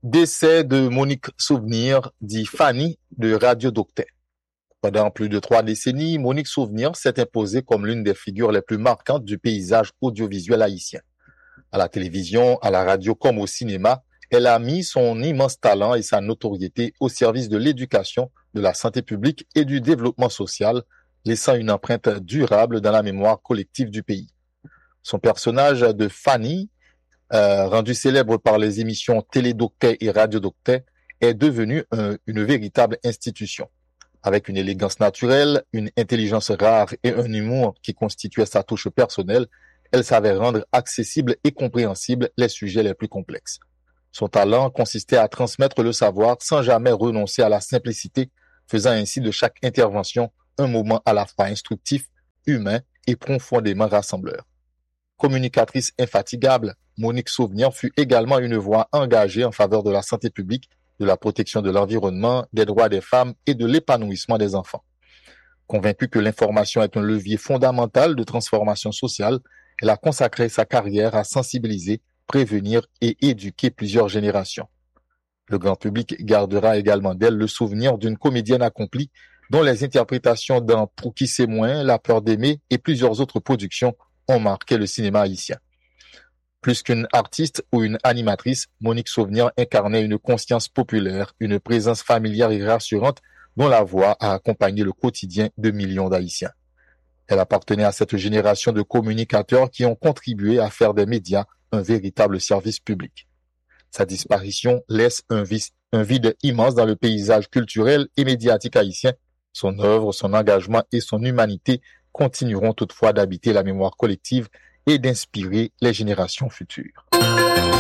Décès de Monique Souvenir, dit Fanny, de Radio Docteur. Pendant plus de 3 décennies, Monique Souvenir s'est imposée comme l'une des figures les plus marquantes du paysage audiovisuel haïtien. À la télévision, à la radio comme au cinéma, elle a mis son immense talent et sa notoriété au service de l'éducation, de la santé publique et du développement social, laissant une empreinte durable dans la mémoire collective du pays. Son personnage de Fanny, rendu célèbre par les émissions Télédocteur et Radio Docteur, est devenu une véritable institution. Avec une élégance naturelle, une intelligence rare et un humour qui constituait sa touche personnelle, elle savait rendre accessibles et compréhensibles les sujets les plus complexes. Son talent consistait à transmettre le savoir sans jamais renoncer à la simplicité, faisant ainsi de chaque intervention un moment à la fois instructif, humain et profondément rassembleur. Communicatrice infatigable, Monique Souvenir fut également une voix engagée en faveur de la santé publique, de la protection de l'environnement, des droits des femmes et de l'épanouissement des enfants. Convaincue que l'information est un levier fondamental de transformation sociale, elle a consacré sa carrière à sensibiliser, prévenir et éduquer plusieurs générations. Le grand public gardera également d'elle le souvenir d'une comédienne accomplie dont les interprétations dans Pour qui c'est moins, La peur d'aimer et plusieurs autres productions ont marqué le cinéma haïtien. Plus qu'une artiste ou une animatrice, Monique Souvenir incarnait une conscience populaire, une présence familière et rassurante dont la voix a accompagné le quotidien de millions d'Haïtiens. Elle appartenait à cette génération de communicateurs qui ont contribué à faire des médias un véritable service public. Sa disparition laisse un vide immense dans le paysage culturel et médiatique haïtien. Son œuvre, son engagement et son humanité continueront toutefois d'habiter la mémoire collective et d'inspirer les générations futures.